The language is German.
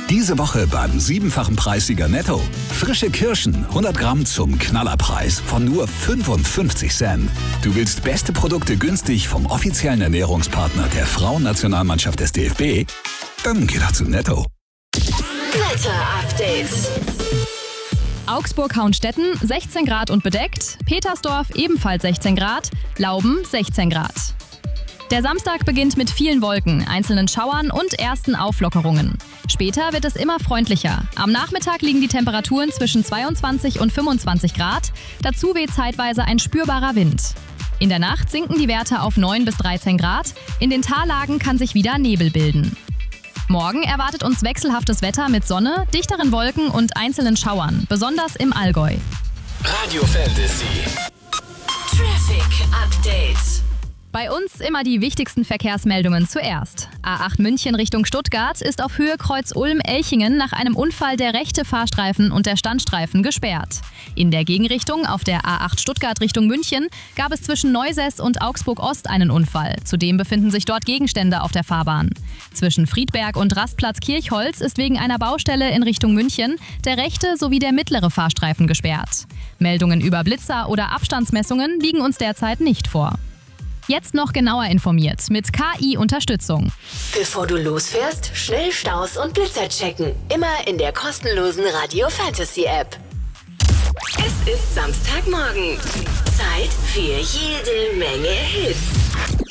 Diese Woche beim 7-fachen Preissieger Netto. Frische Kirschen, 100 Gramm zum Knallerpreis von nur 55 Cent. Du willst beste Produkte günstig vom offiziellen Ernährungspartner der Frauennationalmannschaft des DFB? Dann geh doch zu Netto. Wetter-Update. Augsburg-Hauenstetten 16 Grad und bedeckt, Petersdorf ebenfalls 16 Grad, Lauben 16 Grad. Der Samstag beginnt mit vielen Wolken, einzelnen Schauern und ersten Auflockerungen. Später wird es immer freundlicher. Am Nachmittag liegen die Temperaturen zwischen 22 und 25 Grad. Dazu weht zeitweise ein spürbarer Wind. In der Nacht sinken die Werte auf 9 bis 13 Grad. In den Tallagen kann sich wieder Nebel bilden. Morgen erwartet uns wechselhaftes Wetter mit Sonne, dichteren Wolken und einzelnen Schauern, besonders im Allgäu. Radio Fantasy. Traffic Update. Bei uns immer die wichtigsten Verkehrsmeldungen zuerst. A8 München Richtung Stuttgart ist auf Höhe Kreuz Ulm-Elchingen nach einem Unfall der rechte Fahrstreifen und der Standstreifen gesperrt. In der Gegenrichtung auf der A8 Stuttgart Richtung München gab es zwischen Neusäß und Augsburg-Ost einen Unfall. Zudem befinden sich dort Gegenstände auf der Fahrbahn. Zwischen Friedberg und Rastplatz Kirchholz ist wegen einer Baustelle in Richtung München der rechte sowie der mittlere Fahrstreifen gesperrt. Meldungen über Blitzer oder Abstandsmessungen liegen uns derzeit nicht vor. Jetzt noch genauer informiert mit KI-Unterstützung. Bevor du losfährst, schnell Staus und Blitzer checken. Immer in der kostenlosen Radio Fantasy App. Es ist Samstagmorgen. Zeit für jede Menge Hits.